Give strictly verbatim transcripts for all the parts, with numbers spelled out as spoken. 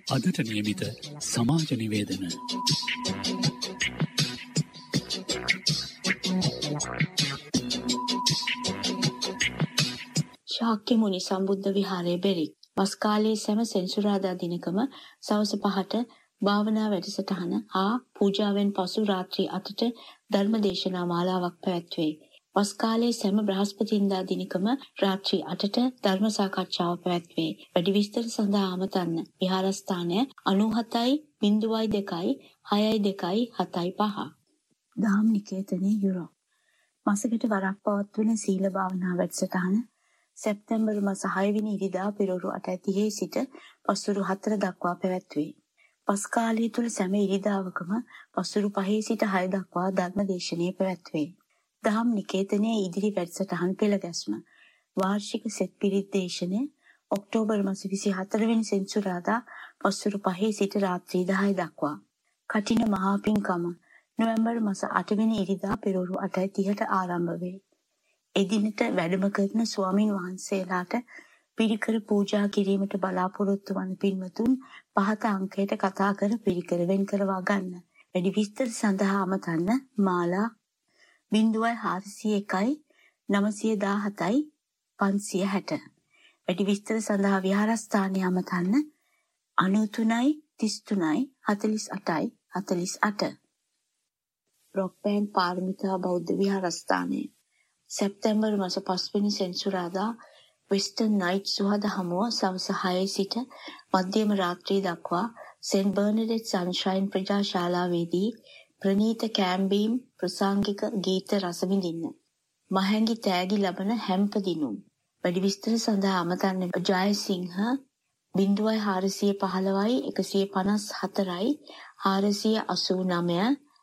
අදට නියමිත සමාජ නිවේදන. ශාක්‍ය මුනි සම්බුද්ධ විහාරයේ බෙරික්. වස් කාලයේ සෑම සෙන්සුරාදා දිනකම සවස පහට භාවනා වැඩසටහන හා පූජාවෙන් පසු රාත්‍රී අටට ධර්ම දේශනා මාලාවක් පැවැත්වේ. වස් කාලයේ සෑම බ්‍රහස්පතින්දා දිනකම රාත්‍රී අටට ධර්ම සාකච්ඡාව පැවැත්වේ. වැඩි විස්තර සඳහා අමතන්න. විහාරස්ථානය අනූහතයි බිංදුවයි දෙකයි හයයි දෙකයි හතයි පහ. දහම් නිකේතනයේ යුරෝප්. මාසෙකට වරක් පවත්වන සීල භාවනා වැඩසටහන සැප්තැම්බර් මාස හය වෙනි ඉරිදා පෙරවරු අටයි තිහේ සිට පස්වරු හතර දක්වා පැවැත්වේ. පස් කාලය තුල සෑම ඉරිදාවකම පස්වරු පහේ සිට හය දක්වා ධර්ම දේශනාව පැවැත්වේ. දහම් නිකේතනයේ ඉදිරි වැඩසටහන් පෙළ ගැස්ම වාර්ෂික සෙත් පිරිත් දේශනය ඔක්තෝබර් මාස විසිහතර වෙනි සෙන්සුරාදා පස්වරු පහේ සිට රාත්‍රී දහය දක්වා. කඨින මහා පිංකම නොවැම්බර් මාස අට වෙනි ඉරිදා පෙරවරු අටයි තිහට ආරම්භ වේ. එදිනට වැඩම කරන ස්වාමින් වහන්සේලාට පිරිකර පූජා කිරීමට බලාපොරොත්තු වන පින්වතුන් පහත අංකයට කතා කර පිරිකර වෙන් කරවා ගන්න. වැඩි විස්තර සඳහා අමතන්න මාලා බිංදුවයි හාරසිය එකයි නවසිය දාහතයි පන්සිය හැට. වැඩි විස්තර සඳහා විහාරස්ථානය අමතන්න අනූතුනයි තිස්තුනයි හතලිස් අටයි හතලිස් අට. රොක්පෑන් පාරමිතා බෞද්ධ විහාරස්ථානය සැප්තැම්බර් මාස පස් වෙනි සෙන්සුරාදා වෙස්ටර්න් නයිට් සුහද හමුව සවස හයේ සිට මධ්‍යම රාත්‍රිය දක්වා සෙන්ට් බර්නඩෙට් සන්ෂයින් ප්‍රජාශාලාවේදී ප්‍රනීත කැම්බීම් ප්‍රසංගික ගීත රස විඳින්න. මහැඟි තෑගි ලබන හැම්පදිනුම්. වැඩි විස්තර සඳහා අමතන්න ජයසිංහ බිංදුවයි හාරසිය පහළොවයි එකසිය පනස් හතරයි හාරසිය අසූ නවය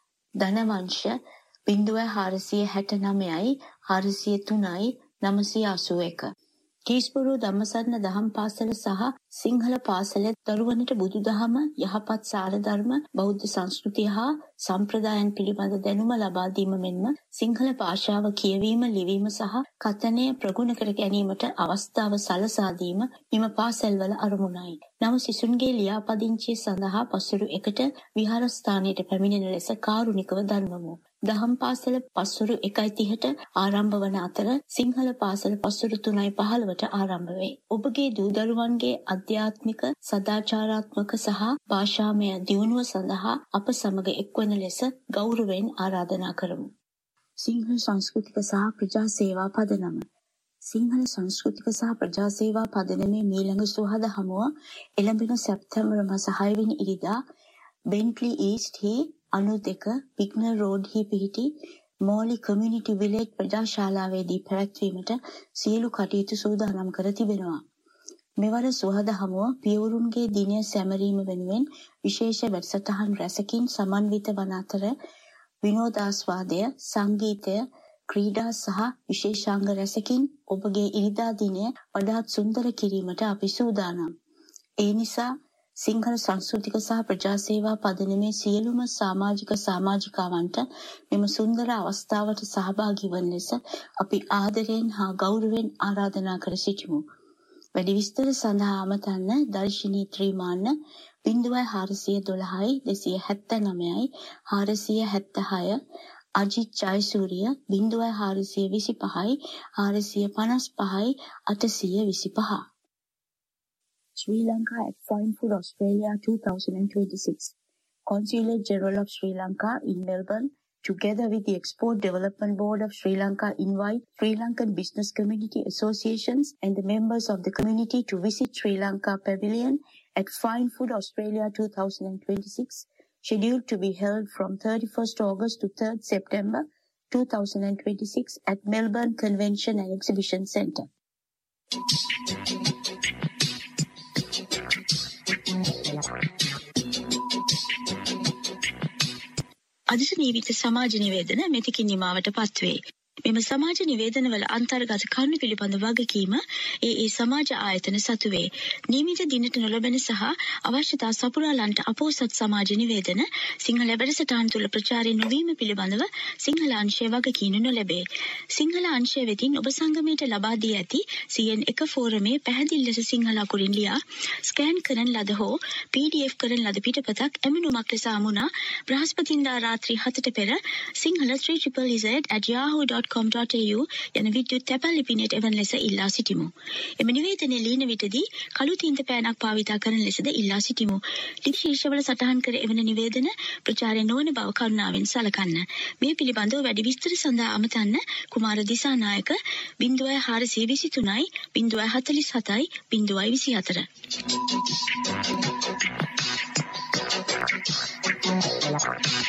ධනවංශ බිංදුවයි හාරසිය හැට නවයයි හාරසිය තුනයි නවසිය අසූ එක. කීස්බොරෝ ධම්මසරණ දහම් පාසල සහ සිංහල පාසල දරුවනට බුදුදහම යහපත් සාර ධර්ම බෞද්ධ සංස්කෘතිය හා සම්ප්‍රදායන් පිළිබඳ දැනුම ලබා දීම මෙන්ම සිංහල භාෂාව කියවීම ලිවීම සහ කථනය ප්‍රගුණ කර ගැනීමට අවස්ථාව සලසා දීම මෙම පාසල්වල අරමුණයි. නව සිසුන්ගේ ලියාපදිංචිය සඳහා පස්වරු එකට විහාරස්ථානයට පැමිණෙන ලෙස කාරුණිකව දන්වමු. දහම් පාසල පස්වරු එකයි තිහට ආරම්භ වන අතර සිංහල පාසල පස්වරු තුනයි පහළවට ආරම්භ වේ. ඔබගේ දූ දරුවන්ගේ අධ්‍යාත්මික සදාචාරාත්මක සහ භාෂාමය දියුණුව සඳහා අප සමග එක්වන ලෙස ගෞරවයෙන් ආරාධනා කරමු. සිංහල සංස්කෘතික සහ ප්‍රජා සේවා පදනම. සිංහල සංස්කෘතික සහ ප්‍රජා සේවා පදනමේ මීළඟ සුහද හමුව එළඹෙන සැප්තැම්බර් මාස හය වෙනි ඉරිදා බෙන්ට්ලි ඊස්ට් හි අනු දෙක පිග්නර් රෝඩ් හි පිහිටි මෝලි කමියුනිටි විලේජ් ප්‍රජාශාලාවේදී පැවැත්වීමට සියලු කටයුතු සූදානම් කර තිබෙනවා. මෙවර සුහද හමුව පියවරුන්ගේ දිනය සැමරීම වෙනුවෙන් විශේෂ වැඩසටහන් රැසකින් සමන්විත වන අතර විනෝදාස්වාදය, සංගීතය, ක්‍රීඩා සහ විශේෂාංග රැසකින් ඔබගේ ඉරිදා දිනය වඩාත් සුන්දර කිරීමට අපි සූදානම්. ඒ නිසා සිංහල සංස්කෘතික සහ ප්‍රජා සේවා පදනමේ සියලුම සමාජික සමාජිකාවන්ට මෙම සුන්දර අවස්ථාවට සහභාගී වන ලෙස අපි ආදරයෙන් හා ගෞරවයෙන් ආරාධනා කර සිටිමු. වැඩි විස්තර සඳහා අමතන්න දර්ශිනී ත්‍රිමාන්න බිංදුවයි හාරසිය දොළහයි දෙසිය හැත්තනවයයි හාරසිය හැත්තහය අජිත් ජයසූරිය බිංදුවයි හාරසිය විසිපහයි හාරසිය පනස් පහයි අටසිය විසිපහ. Sri Lanka at Fine Food Australia twenty twenty-six. Consulate General of Sri Lanka in Melbourne, together with the Export Development Board of Sri Lanka, invite Sri Lankan business community associations and the members of the community to visit Sri Lanka Pavilion at Fine Food Australia twenty twenty-six, scheduled to be held from thirty-first August to third September twenty twenty-six at Melbourne Convention and Exhibition Centre. අදට නීවිත සමාජ නිවේදන මෙතකින් නිමාවට පත්වේ. මෙම සමාජ නිවේදනවල අන්තර්ගත කරුණු පිළිබඳ වගකීම ඒ ඒ සමාජ ආයතන සතුවේ. නියමිත දිනට නොලැබෙන සහ අවශ්‍යතා සපුරාලන්ට අපෝසත් සමාජ නිවේදන සිංහල වැඩසටහන් තුළ ප්‍රචාරය නොවීම පිළිබඳව සිංහල අංශය වගකීම් නොලැබේ. සිංහල අංශය වෙතින් ඔබ සංගමයට ලබා දී ඇති සී එන් එක ෆෝරමේ පැහැදිලි ලෙස සිංහල අකුරින් ලියා ස්කෑන් කරන ලද හෝ පී ඩී එෆ් කරන ලද පිටපතක් එමනුමක් ලෙස ආමුණා බ්‍රහස්පතින්දා රාත්‍රී හතට පෙර Sinhala three Z Z at yahoo dot com dot a u යන විද්‍යුත් තැපැල් ලිපිනයට එවන ලෙස ඉල්ලා සිටිමු. එම නිවේදනයේ ලියන විටදී කළු තීන්ත පෑනක් භාවිතා කරන ලෙසද ඉල්ලා සිටිමු. ලිපි ශීර්ෂවල සටහන් කර එවන නිවේදන ප්‍රචාරය නොවන බව කරුණාවෙන් සලකන්න. මේ පිළිබඳව වැඩි විස්තර සඳහා අමතන්න කුමාර දිසානායක ज़ीरो चार दो दो तीन ज़ीरो चार सात ज़ीरो दो चार